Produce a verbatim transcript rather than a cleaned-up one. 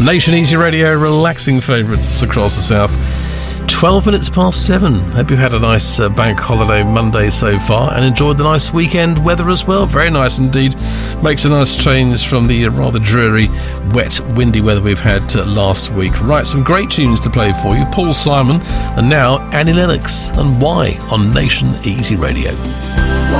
Nation Easy Radio, relaxing favourites across the south. twelve minutes past seven. Hope you've had a nice uh, bank holiday Monday so far and enjoyed the nice weekend weather as well. Very nice indeed. Makes a nice change from the uh, rather dreary, wet, windy weather we've had uh, last week. Right, some great tunes to play for you. Paul Simon and now Annie Lennox and Why on Nation Easy Radio.